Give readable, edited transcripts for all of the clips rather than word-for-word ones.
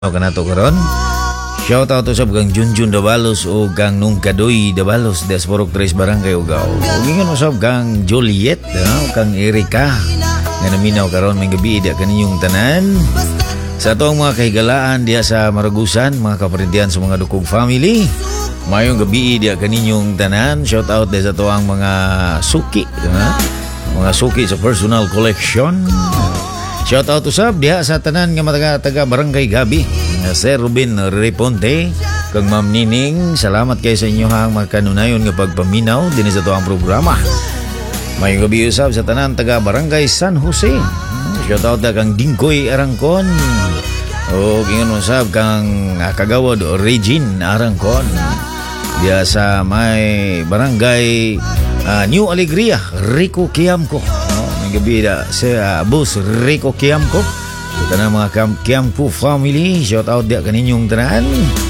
kanato karon. Shout out to sa kang Junjun Dabalos o kang Nung Kadoy Dabalos des Porok Tres Barangay Ugao. Ug ingon usab kang Juliet, kang Erika. Nga naminaw karon may gabi dia kaninyong tanan. Sa atong mga kahigalaan diya sa Maragusan, mga kaparintihan sa mga Dukog family. Mayong gabi dia kaninyong tanan. Shout out des sa tuang mga suki, mga suki sa personal collection. Shout out to sab diha sa tanan nga taga Barangay Gabi. Sir Ruben Reponte kang Ma'am Nining, salamat kay sa inyo hang magkanunayon nga pagpaminaw din sa tuang programa. May gabi usab sa tanan taga Barangay San Jose. Shout out kang Dingkoy Arangkon. O ingon usab kang Kagawad Regine Arangkon. Diya sa may Barangay New Alegria, Rico Kiamco. May gabi da sa Boss Rico Kiamco. Sa tanan mga Kiamco family, shout out dia kaninyong tanan.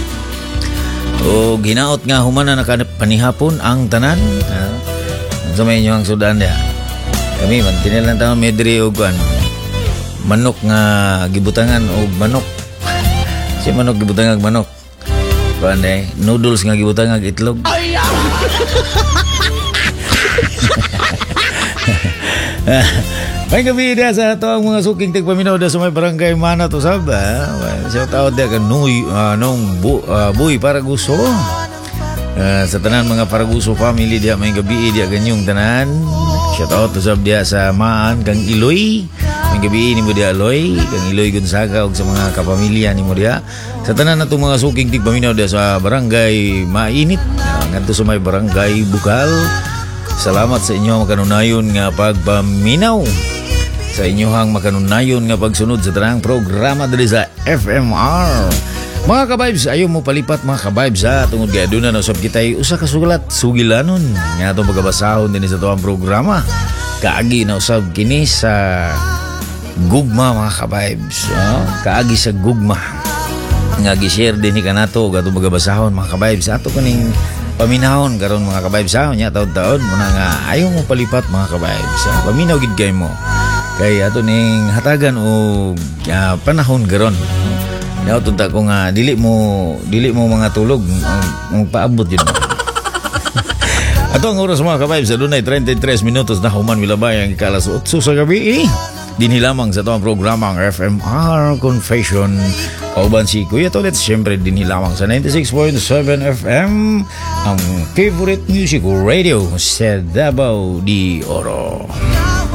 O ginaot nga humana nakapanihapon ang tanan. Sa may inyo ang sudan dia. Kami mantinilan tayo medri o kuan. Manok nga gibutangan o manok. Si manok gibutangan manok. Kuan noodles nga gibutangan itlog. May gabi dia sa ito ang mga suking tigpaminaw da sa may Barangay Mana to sab. Shout out dia kan Buy Paraguso. Sa tanan mga Paraguso family dia may gabi dia ganyong tanan. Shout out to sab dia sa Maan kang Iloy. May gabi ni mo dia Aloy, kang Iloy Gonzaga ug sa mga kapamilya ni mo dia. Sa tanan natong mga suking tigpaminaw dia sa Barangay Mainit, ngadto sa may Barangay Bukal. Salamat sa inyo makanunayon nga pagpaminaw. Sa inyohang makanunayon nga pagsunod sa tanang programa diri sa FMR. Mga ka-vibes, ayaw mo palipat mga ka-vibes tungod kay aduna na usab kitay usa ka sugilanon nga atong pagabasahon din sa tuwang programa. Kaagi na usab kini sa gugma mga ka-vibes. Kaagi sa gugma nga gi-share din ni kanato ug atong pagabasahon mga ka-vibes. Ato kaning paminahon karon mga ka-vibes nya taon-taon muna nga ayaw mo palipat mga ka-vibes. Paminaw gid kay mo. Kay ato ning hatagan og panahon garon. Nautod ko nga dili mo mga tulog paabot yun. Ato ang oras mga ka-vibes sa dunay 33 minutos na human milabay ang ikalas 8 sa gabi. Dinhi lamang sa tuwang programa ang FMR Confession. Kauban si Kuya Tolet, siyempre dinhi lamang sa 96.7 FM ang favorite music radio sa Davao de Oro.